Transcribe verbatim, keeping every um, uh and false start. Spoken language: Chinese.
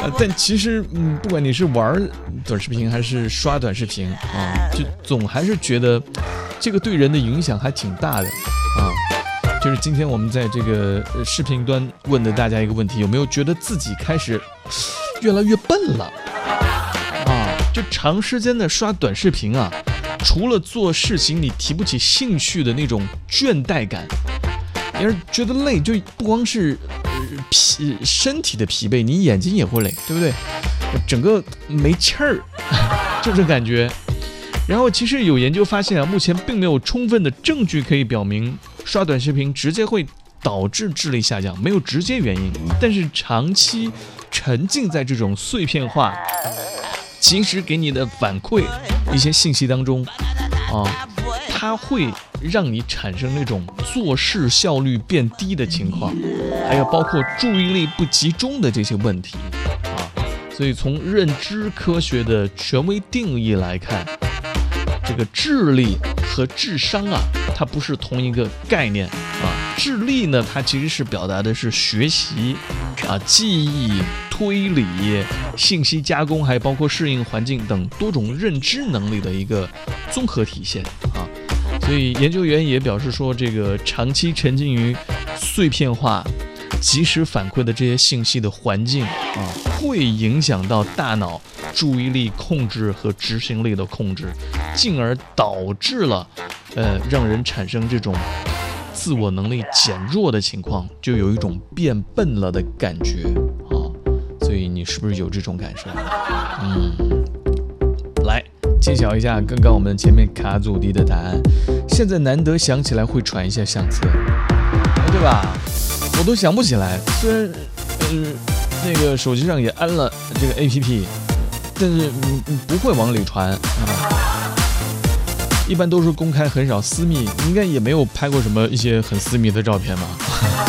呃、但其实，嗯，不管你是玩短视频还是刷短视频啊，就总还是觉得这个对人的影响还挺大的啊。就是今天我们在这个视频端问的大家一个问题，有没有觉得自己开始越来越笨了啊？就长时间的刷短视频啊，除了做事情你提不起兴趣的那种倦怠感，你要是觉得累，就不光是、呃、疲身体的疲惫，你眼睛也会累，对不对？整个没气儿，就这感觉。然后其实有研究发现啊，目前并没有充分的证据可以表明刷短视频直接会导致智力下降，没有直接原因。但是长期沉浸在这种碎片化及时给你的反馈一些信息当中啊，它会让你产生那种做事效率变低的情况，还有包括注意力不集中的这些问题啊。所以从认知科学的权威定义来看，这个智力和智商啊，它不是同一个概念啊。智力呢，它其实是表达的是学习啊、记忆、推理、信息加工，还包括适应环境等多种认知能力的一个综合体现啊。所以研究员也表示说，这个长期沉浸于碎片化、及时反馈的这些信息的环境啊，会影响到大脑注意力控制和执行力的控制，进而导致了呃让人产生这种自我能力减弱的情况，就有一种变笨了的感觉啊。所以你是不是有这种感受？嗯，来揭晓一下刚刚我们前面卡祖笛的答案。现在难得想起来会传一下相册，对吧？我都想不起来，虽然呃那个手机上也安了这个 A P P， 但是嗯不会往里传啊。一般都是公开，很少私密，应该也没有拍过什么一些很私密的照片吧。